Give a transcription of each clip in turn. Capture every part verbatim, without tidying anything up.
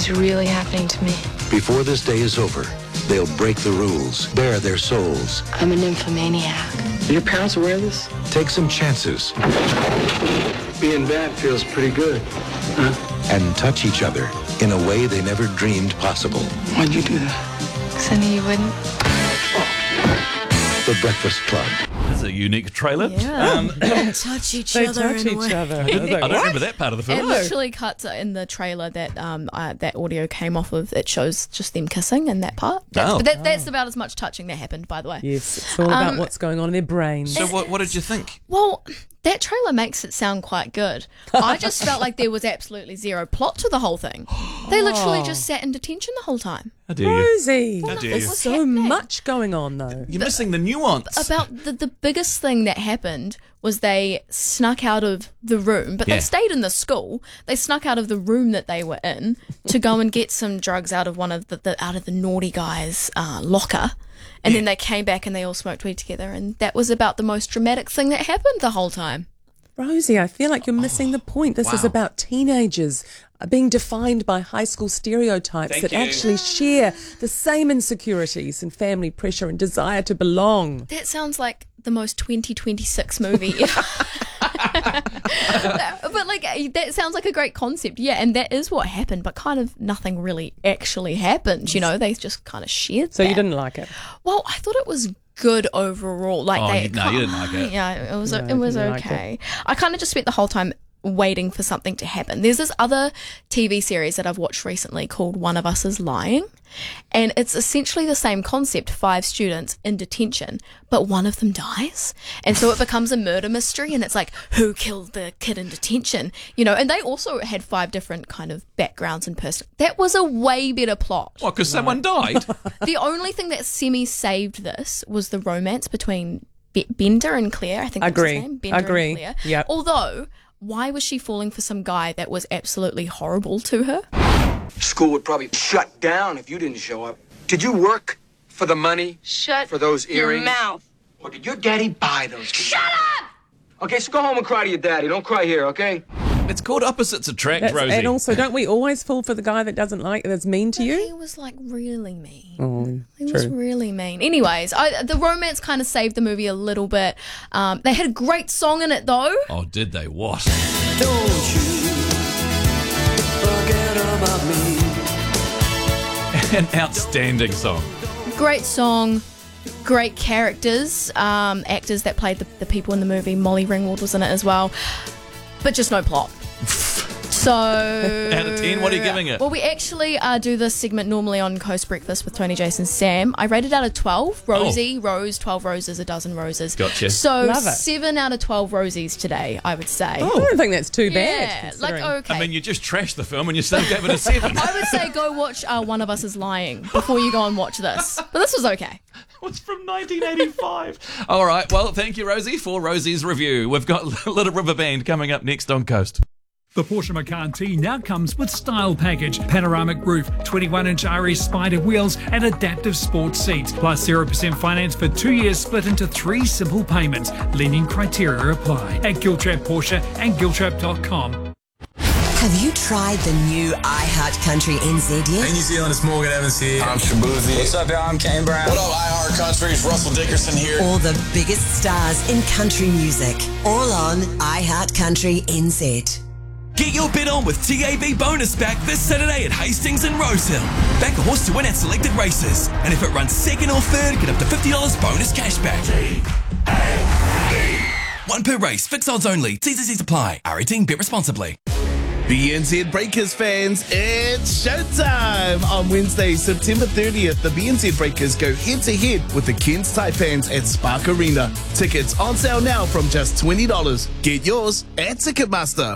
It's really happening to me. Before this day is over, they'll break the rules, bare their souls. I'm a nymphomaniac. Are your parents aware of this? Take some chances. Being bad feels pretty good, huh? And touch each other in a way they never dreamed possible. Why'd you do that? Because I knew you wouldn't. The Breakfast Club. This is a unique trailer. Yeah. Um, They touch each They other. touch in a each way. other. I I was like, don't what? remember that part of the It film. literally cuts in the trailer that um uh, that audio came off of. It shows just them kissing in that part. That's, Oh. But that, that's about as much touching that happened, by the way. Yes, it's all about Um, what's going on in their brains. So what, what did you think? Well, that trailer makes it sound quite good. I just felt like there was absolutely zero plot to the whole thing. They literally just sat in detention the whole time. How dare you? Rosie, How dare there's you? so happening? much going on though. You're missing the nuance. About the, the biggest thing that happened was they snuck out of the room, but Yeah. they stayed in the school. They snuck out of the room that they were in to go and get some drugs out of one of the, the out of the naughty guy's uh, locker. And then they came back and they all smoked weed together, and that was about the most dramatic thing that happened the whole time. Rosie, I feel like you're missing the point. This is wow. about teenagers being defined by high school stereotypes Thank that you. actually share the same insecurities and family pressure and desire to belong. That sounds like the most twenty twenty-six movie ever. But like that sounds like a great concept, yeah, and that is what happened, but kind of nothing really actually happened, you know. They just kind of shared So that. you didn't like it? Well, I thought it was good overall. Like Oh, they, you- no, you didn't like it. Yeah, it was. No, it was you didn't like okay. I kind of just spent the whole time waiting for something to happen. There's this other T V series that I've watched recently called One of Us is Lying, and it's essentially the same concept: five students in detention, but one of them dies, and so it becomes a murder mystery. And it's like, who killed the kid in detention? You know, and they also had five different kind of backgrounds and person. That was a way better plot. What, because someone died? The only thing that semi saved this was the romance between Be- Bender and Claire. I think that's Agree. his name. Bender Agree. and Claire. Yep. Although, why was she falling for some guy that was absolutely horrible to her? School would probably shut down if you didn't show up. Did you work for the money? Shut For those your earrings? mouth. Or did your daddy buy those? Shut up! Okay, so go home and cry to your daddy. Don't cry here, okay? It's called Opposites Attract, That's- Rosie. and also, don't we always fall for the guy that doesn't like, that's mean to He you? was like really mean. Oh, He was true. really mean. Anyways, I, the romance kind of saved the movie a little bit. Um, they had a great song in it though. Oh, did they? What? Don't you forget about me. An outstanding song. Great song. Great characters, um, actors that played the, the people in the movie. Molly Ringwald was in it as well, but just no plot. So Out of ten, what are you giving it? Well, we actually uh, do this segment normally on Coast Breakfast with Tony, Jason, Sam. I rated out of twelve. Rosie, rose, twelve roses, a dozen roses. Gotcha. So Love it. seven out of twelve rosies today, I would say. I don't think that's too bad. yeah, like considering- okay. I mean, you just trashed the film and you still gave it a seven. I would say go watch uh, One of Us is Lying before you go and watch this. But this was okay. It's from nineteen eighty-five. All right. Well, thank you, Rosie, for Rosie's review. We've got Little River Band coming up next on Coast. The Porsche Macan T now comes with Style Package, panoramic roof, twenty-one inch R S Spider wheels and adaptive sports seats, plus zero percent finance for two years split into three simple payments. Lenient criteria apply at Giltrap Porsche and giltrap dot com. Have you tried the new iHeartCountry N Z yet? Hey, New Zealand, it's Morgan Evans here. I'm Shabuzi. What's up, y'all? I'm Kane Brown. What up, iHeartCountry? It's Russell Dickerson here. All the biggest stars in country music, all on iHeartCountry N Z. Get your bet on with T A B Bonus Back this Saturday at Hastings and Rosehill. Back a horse to win at selected races. And if it runs second or third, get up to fifty dollars bonus cash back. One per race, fixed odds only. T's and C's apply. R eighteen, bet responsibly. B N Z Breakers fans, it's showtime! On Wednesday, September thirtieth, the B N Z Breakers go head-to-head with the Cairns Taipans at Spark Arena. Tickets on sale now from just twenty dollars. Get yours at Ticketmaster.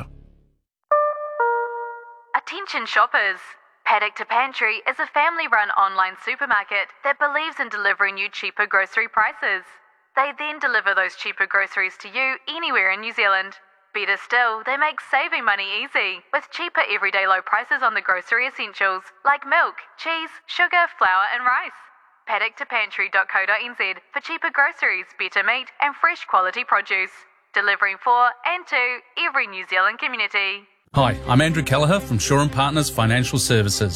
Attention shoppers! Paddock to Pantry is a family-run online supermarket that believes in delivering you cheaper grocery prices. They then deliver those cheaper groceries to you anywhere in New Zealand. Better still, they make saving money easy, with cheaper everyday low prices on the grocery essentials, like milk, cheese, sugar, flour and rice. paddock to pantry dot co dot n z for cheaper groceries, better meat and fresh quality produce. Delivering for and to every New Zealand community. Hi, I'm Andrew Kelleher from Shaw and Partners Financial Services.